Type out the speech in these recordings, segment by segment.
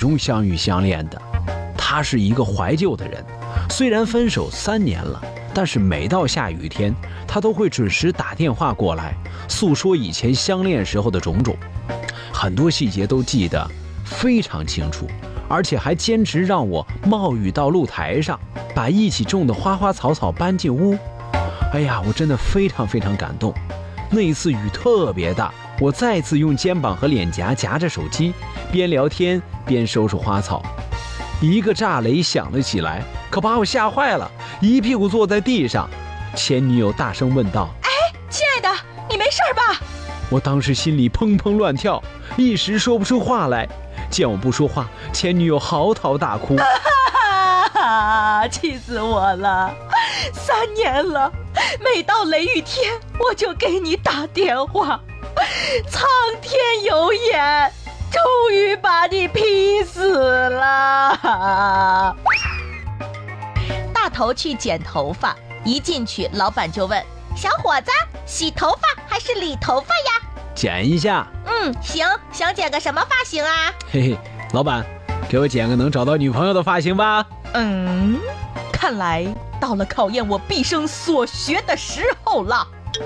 中相遇相恋的。他是一个怀旧的人，虽然分手3年了，但是每到下雨天，他都会准时打电话过来，诉说以前相恋时候的种种，很多细节都记得非常清楚，而且还坚持让我冒雨到露台上，把一起种的花花草草搬进屋。哎呀，我真的非常非常感动。那一次雨特别大，我再次用肩膀和脸颊夹着手机，边聊天边收拾花草。一个炸雷响了起来，可把我吓坏了，一屁股坐在地上。前女友大声问道：“ 哎，亲爱的，你没事吧？” 我当时心里砰砰乱跳，一时说不出话来。见我不说话，前女友嚎啕大哭。 气死我了！3年了，每到雷雨天我就给你打电话，苍天有眼，终于把你劈死了。大头去剪头发，一进去老板就问：“小伙子，洗头发还是理头发呀？”“ 剪一下。”“ 行，想剪个什么发型啊？”“ 嘿嘿，老板，给我剪个能找到女朋友的发型吧。”“ 看来到了考验我毕生所学的时候了。”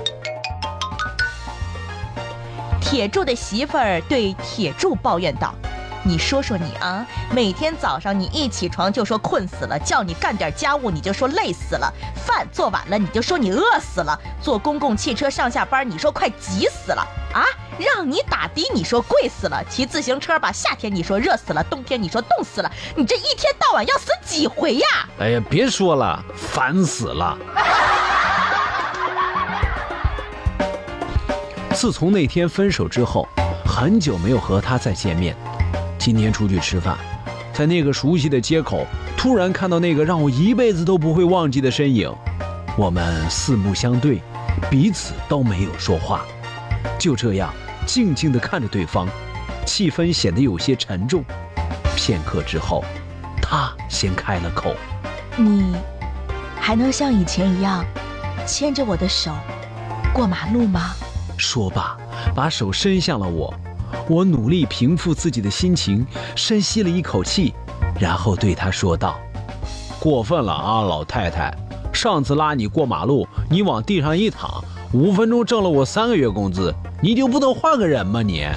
铁柱的媳妇儿对铁柱抱怨道：“你说说你啊，每天早上你一起床就说困死了，叫你干点家务你就说累死了，饭做晚了你就说你饿死了，坐公共汽车上下班你说快急死了啊，让你打的你说贵死了，骑自行车吧，夏天你说热死了，冬天你说冻死了，你这一天到晚要死几回呀？”“ 哎呀，别说了，烦死了。”自从那天分手之后，很久没有和他再见面。今天出去吃饭，在那个熟悉的街口，突然看到那个让我一辈子都不会忘记的身影。我们四目相对，彼此都没有说话，就这样静静地看着对方，气氛显得有些沉重。片刻之后，他先开了口：“ 你还能像以前一样牵着我的手过马路吗？” 说罢，把手伸向了我。我努力平复自己的心情，深吸了一口气，然后对他说道：“过分了啊，老太太！上次拉你过马路，你往地上一躺，5分钟挣了我3个月工资，你就不能换个人吗你？”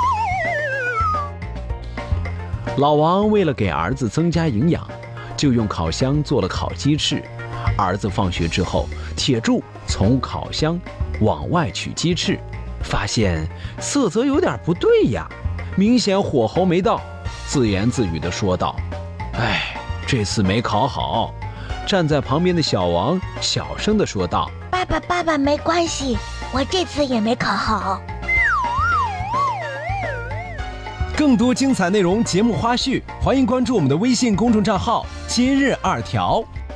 老王为了给儿子增加营养，就用烤箱做了烤鸡翅。儿子放学之后，铁柱从烤箱往外取鸡翅，发现色泽有点不对呀，明显火候没到，自言自语地说道：“哎，这次没烤好。”站在旁边的小王小声地说道：“ 爸爸，没关系，我这次也没烤好。” 更多精彩内容、节目花絮，欢迎关注我们的微信公众账号“今日2条”。